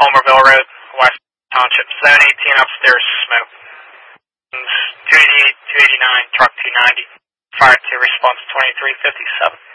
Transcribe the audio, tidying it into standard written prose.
Homerville Road, West Township, Zone 18 upstairs, smoke. 288, 289, truck 290. Fire to response 2357.